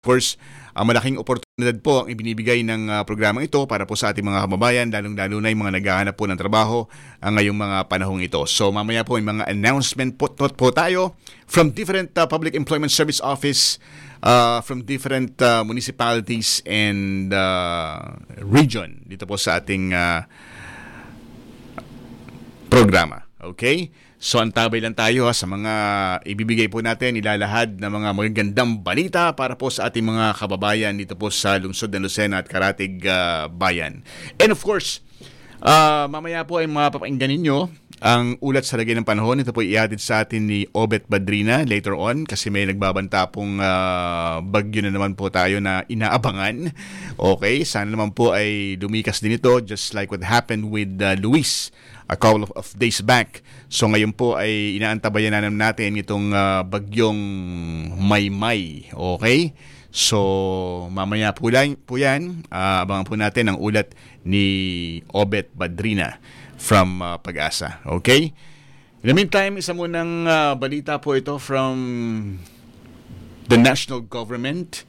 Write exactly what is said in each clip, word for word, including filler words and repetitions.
Of course, ang malaking oportunidad po ang ibinibigay ng uh, programang ito para po sa ating mga kababayan, lalong-lalo na yung mga naghahanap po ng trabaho ang ngayong mga panahong ito. So mamaya po yung mga announcement po, po tayo from different uh, Public Employment Service Office, uh, from different uh, municipalities and uh, region dito po sa ating uh, programa. Okay? So antabay lang tayo ha, sa mga ibibigay po natin, ilalahad na mga magagandang balita para po sa ating mga kababayan dito po sa lungsod ng Lucena at Karatig uh, Bayan. And of course, uh, mamaya po ay mapapakinggan ninyo ang ulat sa lagay ng panahon. Ito po ihatid sa atin ni Obet Badrina later on kasi may nagbabanta pong uh, bagyo na naman po tayo na inaabangan. Okay, sana naman po ay lumikas din ito just like what happened with uh, Luis a couple of, of days back. So ngayon po ay inaantabayan na natin itong uh, bagyong Maymay. Okay? So mamaya po, lang, po yan, uh, abangan po natin ang ulat ni Obet Badrina from uh, Pag-asa. Okay? In the meantime, isa munang uh, balita po ito from the national government.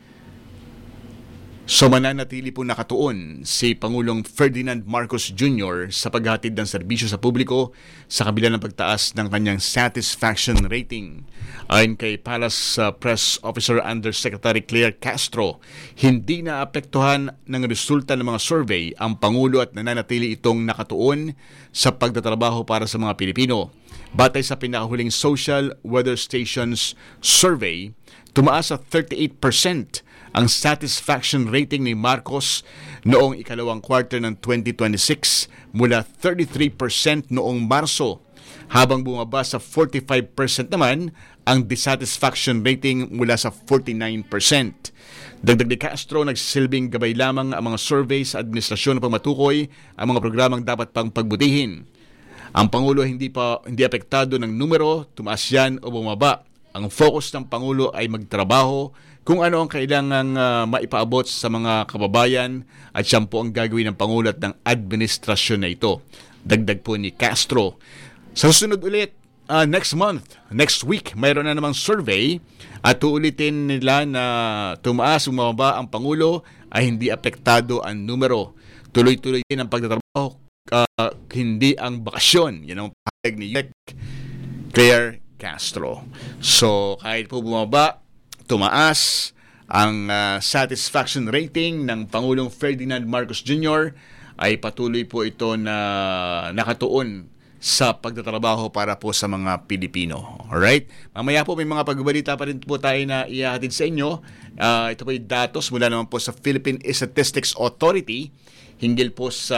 So mananatili po nakatuon si Pangulong Ferdinand Marcos Junior sa paghatid ng serbisyo sa publiko sa kabila ng pagtaas ng kanyang satisfaction rating. Ayon kay Palace uh, Press Officer Undersecretary Claire Castro, hindi na apektuhan ng resulta ng mga survey ang Pangulo at nananatili itong nakatuon sa pagtatrabaho para sa mga Pilipino. Batay sa pinakahuling Social Weather Stations survey, tumaas sa thirty-eight percent ang satisfaction rating ni Marcos noong ikalawang quarter ng twenty twenty-six mula thirty-three percent noong Marso, habang bumaba sa forty-five percent naman ang dissatisfaction rating mula sa forty-nine percent. Dagdag ni Castro, nagsisilbing gabay lamang ang mga survey sa administrasyon na pamatukoy ang mga programang dapat pang pagbutihin. Ang Pangulo hindi pa hindi apektado ng numero, tumaas yan o bumaba. Ang focus ng Pangulo ay magtrabaho kung ano ang kailangang uh, maipaabot sa mga kababayan at siyang po ang gagawin ng Pangulo at ng administrasyon na ito. Dagdag po ni Castro. Sa susunod ulit, uh, next month, next week, mayroon na namang survey at uulitin nila na tumaas o bumaba ang Pangulo ay hindi apektado ang numero. Tuloy-tuloy din ang pagtatrabaho, uh, hindi ang bakasyon. Yan ang pahayag ni Claire Castro. So kahit po bumaba, tumaas ang uh, satisfaction rating ng Pangulong Ferdinand Marcos Junior ay patuloy po ito na nakatuon sa pagtatrabaho para po sa mga Pilipino. Alright? Mamaya po may mga pagbabalita pa rin po tayo na ihahatid sa inyo. Uh, ito po yung datos mula naman po sa Philippine Statistics Authority hinggil po sa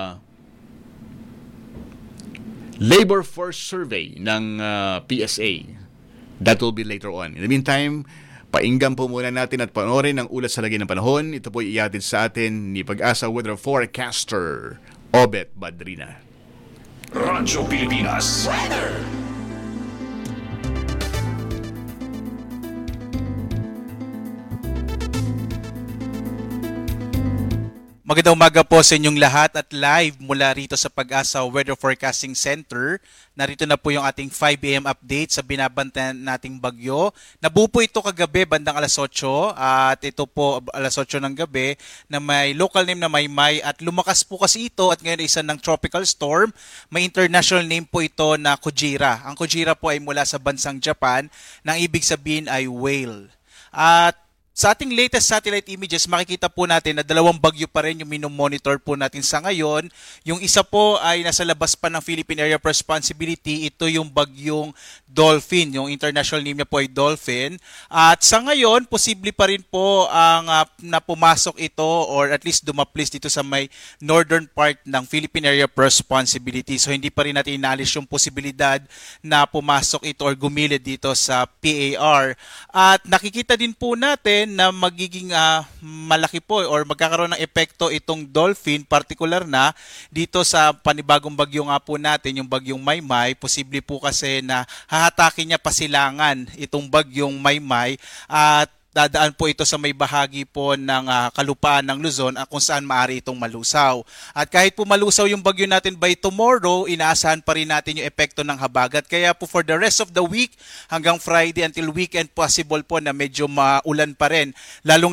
Labor Force Survey ng uh, P S A. That will be later on. In the meantime, painggan po muna natin at panoorin ang ulat sa lagay ng panahon. Ito po iatid sa atin ni Pag-asa Weather Forecaster Obet Badrina. Radyo Pilipinas Weather. Magandang umaga po sa inyong lahat at live mula rito sa Pag-asa Weather Forecasting Center. Narito na po yung ating five a.m. update sa binabantayan nating bagyo. Nabuo po ito kagabi bandang alas otso at ito po alas otso ng gabi na may local name na Maymay at lumakas po kasi ito at ngayon isa ng tropical storm. May international name po ito na Kujira. Ang Kujira po ay mula sa bansang Japan na ibig sabihin ay whale. At sa ating latest satellite images, makikita po natin na dalawang bagyo pa rin yung minomonitor po natin sa ngayon. Yung isa po ay nasa labas pa ng Philippine Area of Responsibility. Ito yung bagyong Dolphin. Yung international name niya po ay Dolphin. At sa ngayon, posible pa rin po ang uh, na pumasok ito or at least dumaplis dito sa may northern part ng Philippine Area of Responsibility. So hindi pa rin natin inalis yung posibilidad na pumasok ito or gumilid dito sa P A R. At nakikita din po natin na magiging uh, malaki po or magkakaroon ng epekto itong Dolphin, particular na dito sa panibagong bagyo nga po natin, yung bagyong Maymay. Posible po kasi na hahatakin niya pasilangan itong bagyong Maymay at dadaan po ito sa may bahagi po ng uh, kalupaan ng Luzon uh, kung saan maaari itong malusaw. At kahit po malusaw yung bagyo natin by tomorrow, inaasahan pa rin natin yung epekto ng habagat. Kaya po for the rest of the week hanggang Friday until weekend, possible po na medyo maulan pa rin. Lalong